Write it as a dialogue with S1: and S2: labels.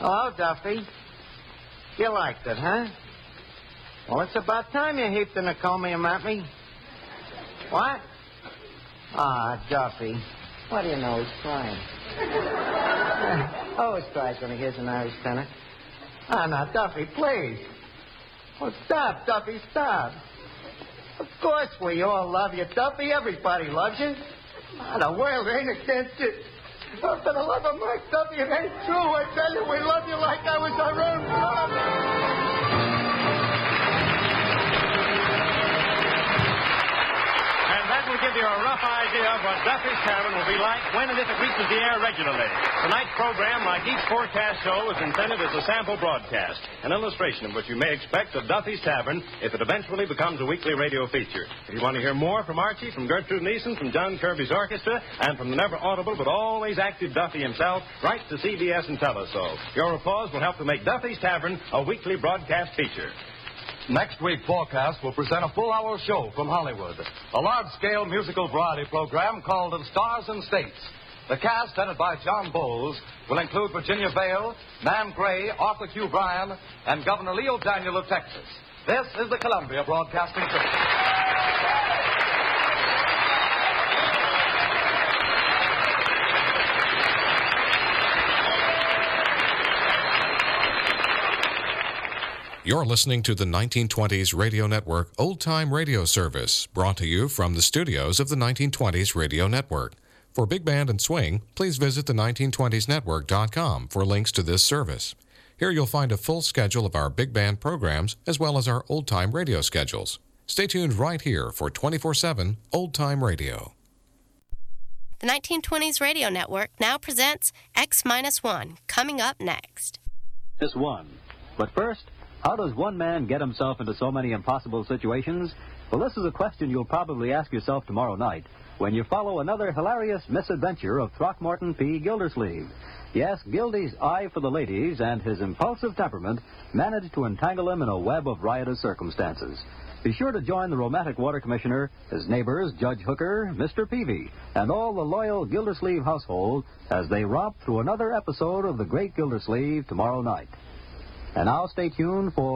S1: Hello, Duffy. You liked it, huh? Well, it's about time you heaped an encomium at me. What? Duffy. What do you know? He's crying. Always cries when he hears an Irish tenor. Now, Duffy, please. Oh, stop, Duffy, stop. Of course we all love you, Duffy. Everybody loves you. The world ain't against you. Oh, for the love of Mike, Duffy, it ain't true. I tell you, we love you like I was our own brother.
S2: That will give you a rough idea of what Duffy's Tavern will be like when and if it reaches the air regularly. Tonight's program, like each forecast show, is intended as a sample broadcast, an illustration of what you may expect of Duffy's Tavern if it eventually becomes a weekly radio feature. If you want to hear more from Archie, from Gertrude Neeson, from John Kirby's orchestra, and from the never audible but always active Duffy himself, write to CBS and tell us so. Your applause will help to make Duffy's Tavern a weekly broadcast feature.
S3: Next week, Forecast will present a full-hour show from Hollywood, a large-scale musical variety program called The Stars and States. The cast, headed by John Bowles, will include Virginia Vale, Nan Gray, Arthur Q. Bryan, and Governor Leo Daniel of Texas. This is the Columbia Broadcasting System.
S4: You're listening to the 1920s Radio Network Old Time Radio Service, brought to you from the studios of the 1920s Radio Network. For Big Band and Swing, please visit the 1920snetwork.com for links to this service. Here you'll find a full schedule of our Big Band programs as well as our Old Time Radio schedules. Stay tuned right here for 24/7 Old Time Radio.
S5: The 1920s Radio Network now presents X-1, coming up next.
S6: This one. But first, how does one man get himself into so many impossible situations? Well, this is a question you'll probably ask yourself tomorrow night when you follow another hilarious misadventure of Throckmorton P. Gildersleeve. Yes, Gildy's eye for the ladies and his impulsive temperament managed to entangle him in a web of riotous circumstances. Be sure to join the romantic water commissioner, his neighbors, Judge Hooker, Mr. Peavy, and all the loyal Gildersleeve household as they romp through another episode of The Great Gildersleeve tomorrow night. And now stay tuned for